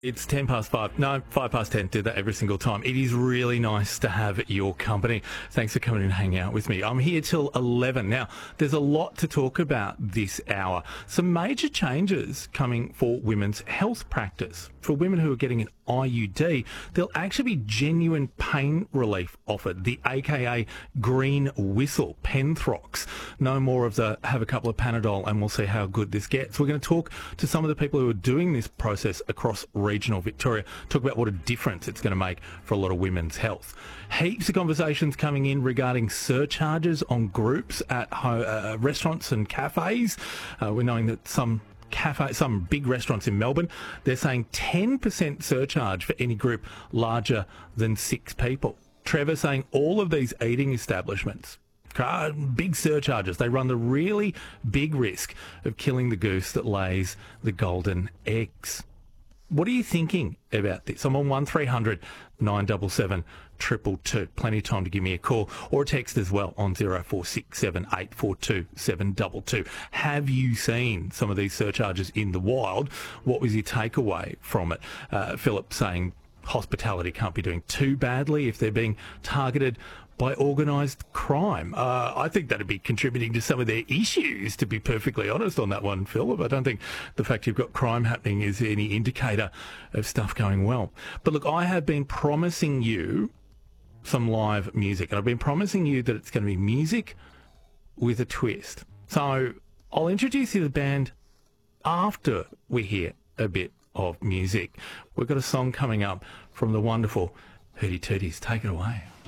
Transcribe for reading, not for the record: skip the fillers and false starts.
It's 10 past 5. No, 5 past 10. Do that every single time. It is really nice to have your company. Thanks for coming and hanging out with me. I'm here till 11. Now, there's a lot to talk about this hour. Some major changes coming for women's health practice. For women who are getting an IUD, there'll actually be genuine pain relief offered, the AKA green whistle, Penthrox. No more of the have a couple of Panadol and we'll see how good this gets. We're going to talk to some of the people who are doing this process across regional Victoria, talk about what a difference it's going to make for a lot of women's health. Heaps of conversations coming in regarding surcharges on groups at restaurants and cafes. We're knowing that some big restaurants in Melbourne, they're saying 10% surcharge for any group larger than 6 people. Trevor saying all of these eating establishments, big surcharges, they run the really big risk of killing the goose that lays the golden eggs. What are you thinking about this? I'm on 1300 977 222. Plenty of time to give me a call or a text as well on 0467 842 722. Have you seen some of these surcharges in the wild? What was your takeaway from it? Philip saying hospitality can't be doing too badly if they're being targeted by organised crime. I think that'd be contributing to some of their issues, to be perfectly honest on that one, Philip. I don't think the fact you've got crime happening is any indicator of stuff going well. But look, I have been promising you some live music, and I've been promising you that it's going to be music with a twist. So I'll introduce you to the band after we hear a bit of music. We've got a song coming up from the wonderful Hootie Tooties. Take it away.